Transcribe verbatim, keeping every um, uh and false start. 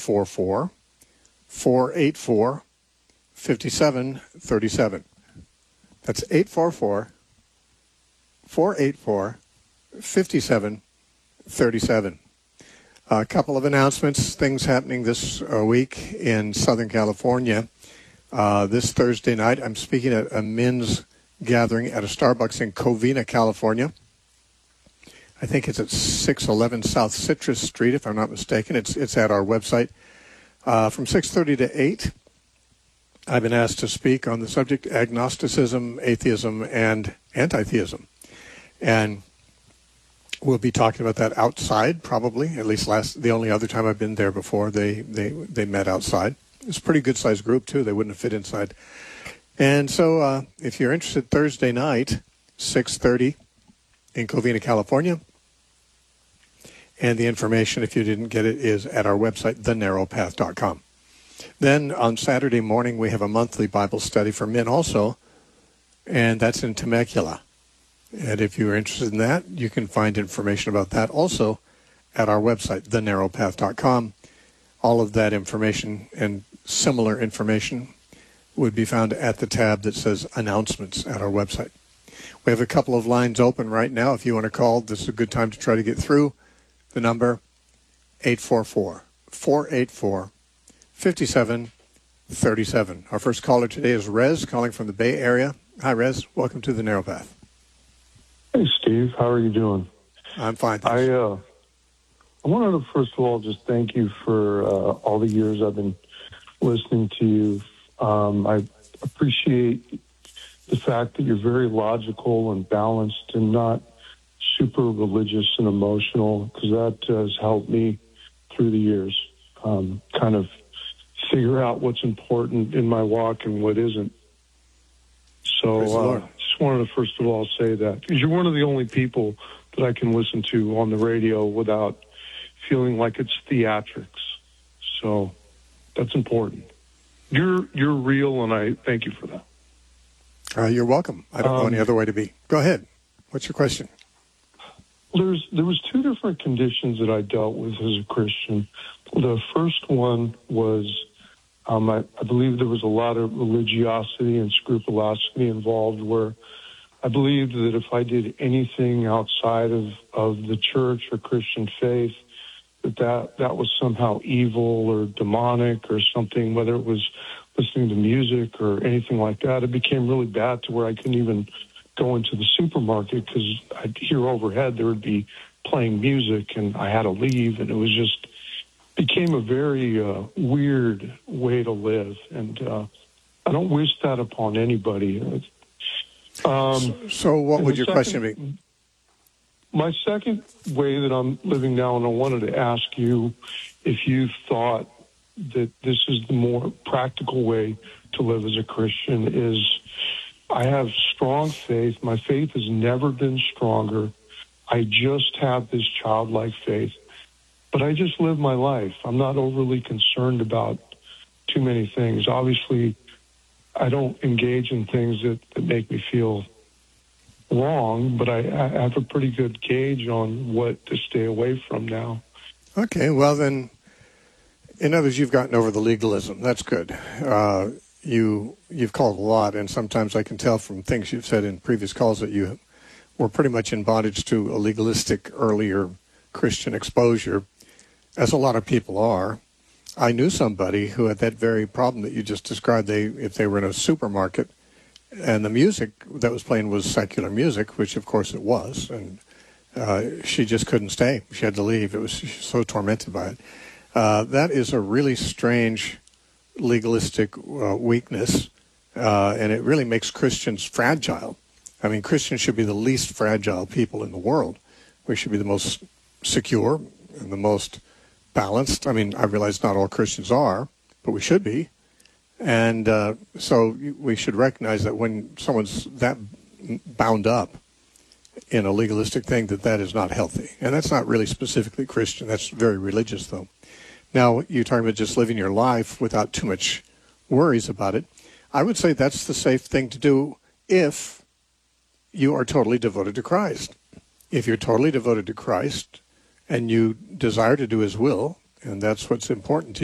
four four, four eight four, five seven three seven. That's eight four four, four eight four, five seven three seven. A couple of announcements, things happening this uh, week in Southern California. Uh, this Thursday night, I'm speaking at a men's gathering at a Starbucks in Covina, California. I think it's at six eleven South Citrus Street, if I'm not mistaken. It's it's at our website. Uh, from six thirty to eight, I've been asked to speak on the subject agnosticism, atheism, and anti-theism. And we'll be talking about that outside, probably. At least last the only other time I've been there before, they they, they met outside. It's a pretty good-sized group, too. They wouldn't have fit inside. And so uh, if you're interested, Thursday night, six thirty in Covina, California. And the information, if you didn't get it, is at our website, the narrow path dot com. Then on Saturday morning, we have a monthly Bible study for men also, and that's in Temecula. And if you're interested in that, you can find information about that also at our website, the narrow path dot com. All of that information and similar information would be found at the tab that says Announcements at our website. We have a couple of lines open right now. If you want to call, this is a good time to try to get through. The number, eight four four, four eight four, five seven three seven. Our first caller today is Rez, calling from the Bay Area. Hi, Rez. Welcome to the Narrow Path. Hey, Steve. How are you doing? I'm fine, thanks. I, uh, I wanted to, first of all, just thank you for uh, all the years I've been listening to you. Um, I appreciate the fact that you're very logical and balanced and not super religious and emotional, because that has helped me through the years um, kind of figure out what's important in my walk and what isn't. So I uh, just wanted to first of all say that, because you're one of the only people that I can listen to on the radio without feeling like it's theatrics. So that's important. You're you're real, and I thank you for that. Uh, you're welcome. I don't um, know any other way to be. Go ahead. What's your question? There's there was two different conditions that I dealt with as a Christian. The first one was um, I, I believe there was a lot of religiosity and scrupulosity involved, where I believed that if I did anything outside of, of the church or Christian faith, that, that that was somehow evil or demonic or something, whether it was listening to music or anything like that. It became really bad to where I couldn't even go into the supermarket because I'd hear overhead there would be playing music, and I had to leave, and it was just became a very uh, weird way to live, and uh, I don't wish that upon anybody. Um, so, so what would your second, question be? My second way that I'm living now, and I wanted to ask you if you thought that this is the more practical way to live as a Christian, is I have strong faith. My faith has never been stronger. I just have this childlike faith. But I just live my life. I'm not overly concerned about too many things. Obviously, I don't engage in things that, that make me feel wrong, but I, I have a pretty good gauge on what to stay away from now. Okay, well then, in other words, you've gotten over the legalism. That's good. Uh, you, you've called a lot, and sometimes I can tell from things you've said in previous calls that you were pretty much in bondage to a legalistic earlier Christian exposure, as a lot of people are. I knew somebody who had that very problem that you just described. They, if they were in a supermarket and the music that was playing was secular music, which of course it was, and uh, she just couldn't stay. She had to leave. It was she was so tormented by it. Uh, that is a really strange legalistic uh, weakness, uh, and it really makes Christians fragile. I mean, Christians should be the least fragile people in the world. We should be the most secure and the most balanced. I mean, I realize not all Christians are, but we should be. And uh, so we should recognize that when someone's that bound up in a legalistic thing, that that is not healthy. And that's not really specifically Christian. That's very religious, though. Now, you're talking about just living your life without too much worries about it. I would say that's the safe thing to do if you are totally devoted to Christ. If you're totally devoted to Christ and you desire to do his will, and that's what's important to you,